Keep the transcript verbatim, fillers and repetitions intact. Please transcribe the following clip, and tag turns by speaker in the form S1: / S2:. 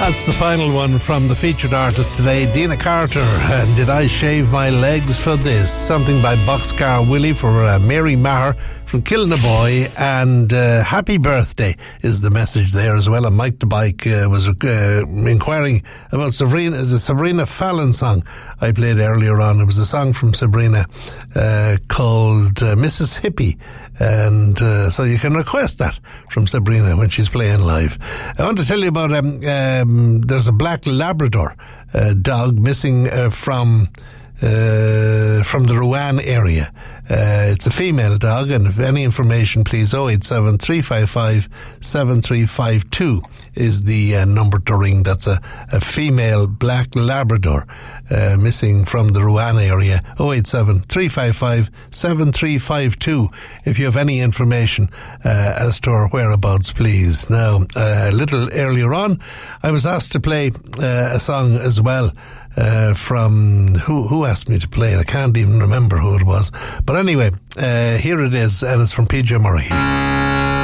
S1: That's the final one from the featured artist today, Dina Carter. And Did I Shave My Legs for This? Something by Boxcar Willie for uh, Mary Maher from Kilnaboy. And uh, happy birthday is the message there as well. And Mike the Bike uh, was uh, inquiring about Sabrina, the Sabrina Fallon song I played earlier on. It was a song from Sabrina uh, called uh, Missus Hippie. And uh, so you can request that from Sabrina when she's playing live. I want to tell you about um, um there's a black Labrador uh, dog missing uh, from uh, from the Rouen area. Uh, it's a female dog, and if any information, please, oh eight seven, three five five, seven three five two is the uh, number to ring. That's a, a female black Labrador uh, missing from the Rouen area. oh eight seven, three five five, seven three five two if you have any information uh, as to her whereabouts, please. Now, uh, a little earlier on, I was asked to play uh, a song as well Uh, from who who asked me to play it? I can't even remember who it was. But anyway, uh, here it is, and it's from P J Murray.